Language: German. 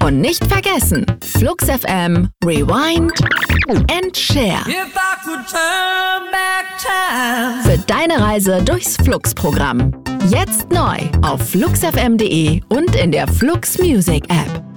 Und nicht vergessen, Flux FM, Rewind and Share. If I could turn back time. Für deine Reise durchs Flux-Programm. Jetzt neu auf fluxfm.de und in der Flux Music App.